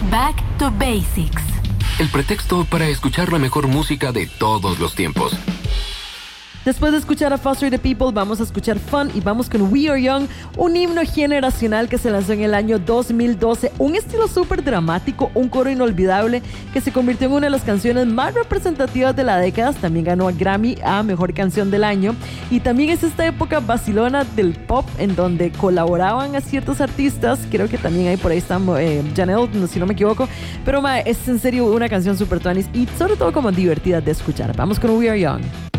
Back to Basics. El pretexto para escuchar la mejor música de todos los tiempos. Después de escuchar a Foster the People, vamos a escuchar Fun y vamos con We Are Young, un himno generacional que se lanzó en el año 2012. Un estilo súper dramático, un coro inolvidable que se convirtió en una de las canciones más representativas de la década. También ganó a Grammy a Mejor Canción del Año. Y también es esta época vacilona del pop en donde colaboraban a ciertos artistas. Creo que también ahí por ahí está Janelle, si no me equivoco. Pero es en serio una canción súper tuanis y sobre todo como divertida de escuchar. Vamos con We Are Young.